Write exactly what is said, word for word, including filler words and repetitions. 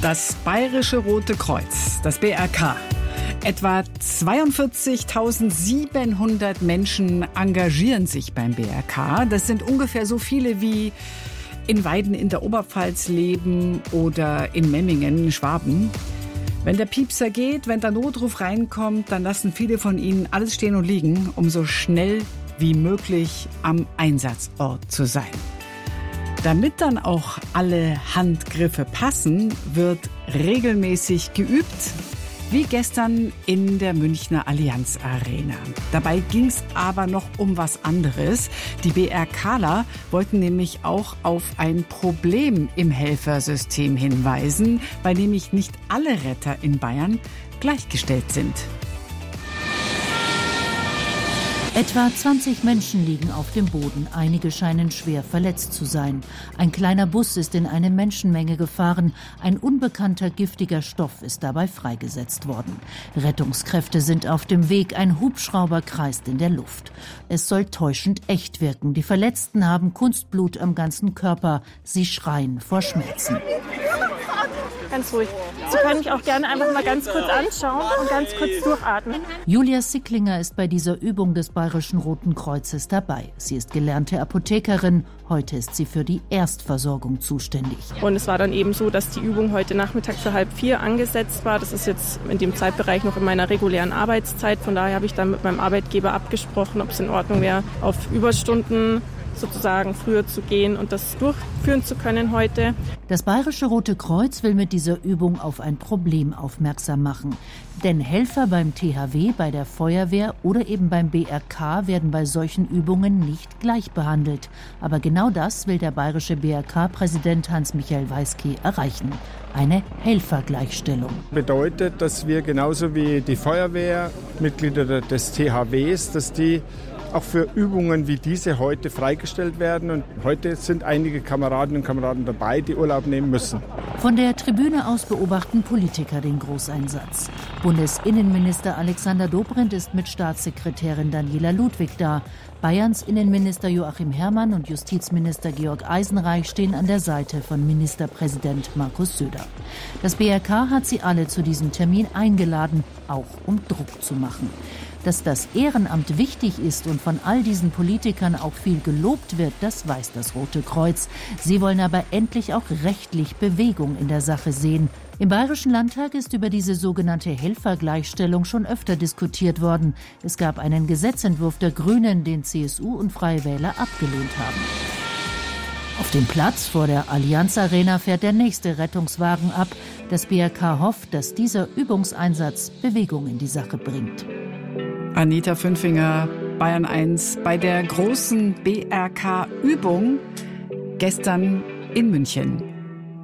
Das Bayerische Rote Kreuz, das B R K. Etwa zweiundvierzigtausendsiebenhundert Menschen engagieren sich beim B R K. Das sind ungefähr so viele wie in Weiden in der Oberpfalz leben oder in Memmingen, Schwaben. Wenn der Piepser geht, wenn der Notruf reinkommt, dann lassen viele von ihnen alles stehen und liegen, um so schnell wie möglich am Einsatzort zu sein. Damit dann auch alle Handgriffe passen, wird regelmäßig geübt, wie gestern in der Münchner Allianz Arena. Dabei ging es aber noch um was anderes. Die BRKler wollten nämlich auch auf ein Problem im Helfersystem hinweisen, bei dem nicht alle Retter in Bayern gleichgestellt sind. Etwa zwanzig Menschen liegen auf dem Boden. Einige scheinen schwer verletzt zu sein. Ein kleiner Bus ist in eine Menschenmenge gefahren. Ein unbekannter giftiger Stoff ist dabei freigesetzt worden. Rettungskräfte sind auf dem Weg. Ein Hubschrauber kreist in der Luft. Es soll täuschend echt wirken. Die Verletzten haben Kunstblut am ganzen Körper. Sie schreien vor Schmerzen. Ganz ruhig. Sie können mich auch gerne einfach mal ganz kurz anschauen und ganz kurz durchatmen. Julia Sicklinger ist bei dieser Übung des Bayerischen Roten Kreuzes dabei. Sie ist gelernte Apothekerin. Heute ist sie für die Erstversorgung zuständig. Und es war dann eben so, dass die Übung heute Nachmittag für halb vier angesetzt war. Das ist jetzt in dem Zeitbereich noch in meiner regulären Arbeitszeit. Von daher habe ich dann mit meinem Arbeitgeber abgesprochen, ob es in Ordnung wäre, auf Überstunden sozusagen früher zu gehen und das durchführen zu können heute. Das Bayerische Rote Kreuz will mit dieser Übung auf ein Problem aufmerksam machen. Denn Helfer beim T H W, bei der Feuerwehr oder eben beim B R K werden bei solchen Übungen nicht gleich behandelt. Aber genau das will der bayerische B R K-Präsident Hans-Michael Weiske erreichen. Eine Helfergleichstellung. Bedeutet, dass wir genauso wie die Feuerwehr, Mitglieder des T H Ws, dass die auch für Übungen wie diese heute freigestellt werden. Und heute sind einige Kameradinnen und Kameraden dabei, die Urlaub nehmen müssen. Von der Tribüne aus beobachten Politiker den Großeinsatz. Bundesinnenminister Alexander Dobrindt ist mit Staatssekretärin Daniela Ludwig da. Bayerns Innenminister Joachim Herrmann und Justizminister Georg Eisenreich stehen an der Seite von Ministerpräsident Markus Söder. Das B R K hat sie alle zu diesem Termin eingeladen, auch um Druck zu machen. Dass das Ehrenamt wichtig ist und von all diesen Politikern auch viel gelobt wird, das weiß das Rote Kreuz. Sie wollen aber endlich auch rechtlich Bewegung in der Sache sehen. Im Bayerischen Landtag ist über diese sogenannte Helfergleichstellung schon öfter diskutiert worden. Es gab einen Gesetzentwurf der Grünen, den C S U und Freie Wähler abgelehnt haben. Auf dem Platz vor der Allianz Arena fährt der nächste Rettungswagen ab. Das B R K hofft, dass dieser Übungseinsatz Bewegung in die Sache bringt. Anita Fünfinger, Bayern eins, bei der großen B R K-Übung gestern in München.